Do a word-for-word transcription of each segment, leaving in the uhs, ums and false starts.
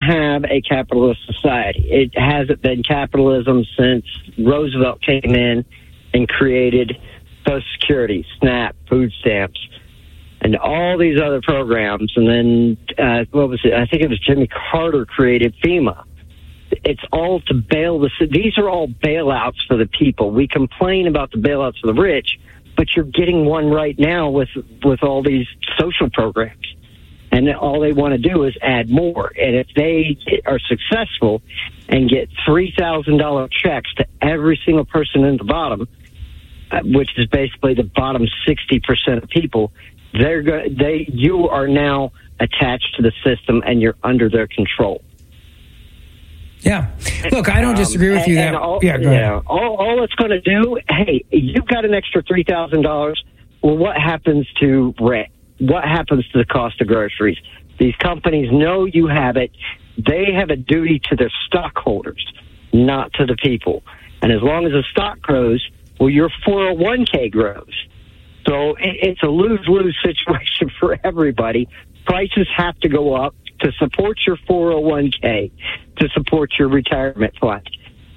have a capitalist society. It hasn't been capitalism since Roosevelt came in and created Social Security, SNAP, food stamps, and all these other programs. And then, uh, what was it? I think it was Jimmy Carter created FEMA. It's all to bail the, these are all bailouts for the people. We complain about the bailouts for the rich, but you're getting one right now with, with all these social programs. And all they want to do is add more. And if they are successful and get three thousand dollars checks to every single person in the bottom, uh, which is basically the bottom sixty percent of people, they're go- they you are now attached to the system and you're under their control. Yeah. Look, I don't disagree with um, you. And, that, and all, yeah, go yeah, ahead. all, all it's going to do, hey, you've got an extra three thousand dollars. Well, what happens to rent? What happens to the cost of groceries? These companies know you have it. They have a duty to their stockholders, not to the people. And as long as the stock grows, well, your four oh one k grows. So it's a lose-lose situation for everybody. Prices have to go up to support your four oh one k, to support your retirement fund.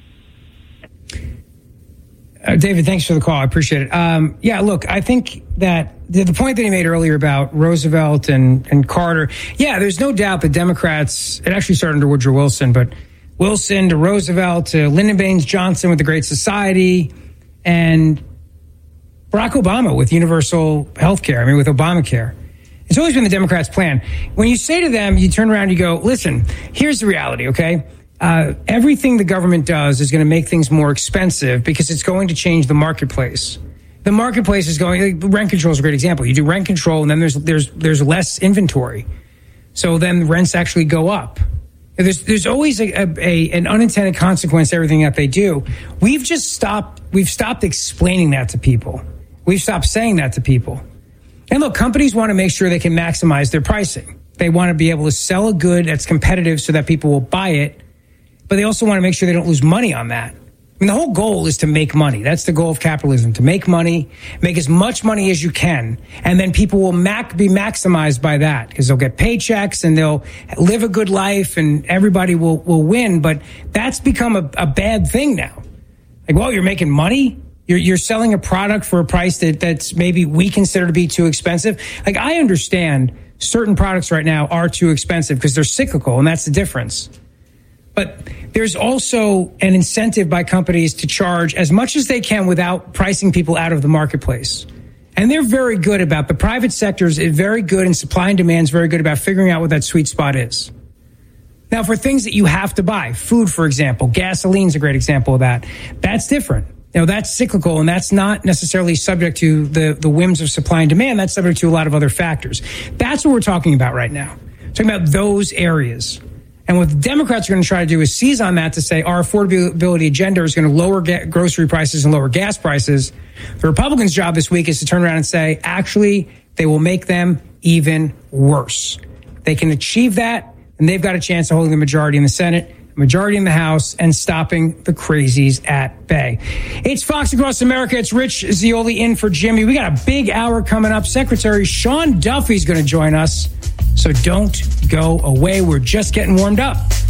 Uh, David, thanks for the call. I appreciate it. Um, yeah, look, I think that the, the point that he made earlier about Roosevelt and, and Carter, yeah, there's no doubt the Democrats, it actually started under Woodrow Wilson, but Wilson to Roosevelt to Lyndon Baines Johnson with the Great Society and Barack Obama with universal health care, I mean, with Obamacare. It's always been the Democrats' plan. When you say to them, you turn around and you go, listen, here's the reality, okay? Uh, everything the government does is going to make things more expensive because it's going to change the marketplace. The marketplace is going, like, rent control is a great example. You do rent control and then there's, there's, there's less inventory. So then rents actually go up. There's, there's always a, a, a, an unintended consequence to everything that they do. We've just stopped, we've stopped explaining that to people. We've stopped saying that to people. And look, companies want to make sure they can maximize their pricing. They want to be able to sell a good that's competitive so that people will buy it. But they also want to make sure they don't lose money on that. I mean, the whole goal is to make money. That's the goal of capitalism, to make money, make as much money as you can. And then people will mac- be maximized by that because they'll get paychecks and they'll live a good life and everybody will, will win. But that's become a, a bad thing now. Like, well, you're making money? You're, you're selling a product for a price that, that's maybe we consider to be too expensive. Like, I understand certain products right now are too expensive because they're cyclical, and that's the difference. But there's also an incentive by companies to charge as much as they can without pricing people out of the marketplace. And they're very good about, the private sector is very good, and supply and demand is very good about figuring out what that sweet spot is. Now, for things that you have to buy, food, for example, gasoline's a great example of that. That's different. You know, that's cyclical, and that's not necessarily subject to the, the whims of supply and demand. That's subject to a lot of other factors. That's what we're talking about right now. We're talking about those areas. And what the Democrats are going to try to do is seize on that to say our affordability agenda is going to lower ga- grocery prices and lower gas prices. The Republicans' job this week is to turn around and say, actually, they will make them even worse. They can achieve that, and they've got a chance of holding the majority in the Senate, majority in the House, and stopping the crazies at bay. It's Fox Across America. It's Rich Zeoli in for Jimmy. We got a big hour coming up. Secretary Sean Duffy's going to join us. So don't go away. We're just getting warmed up.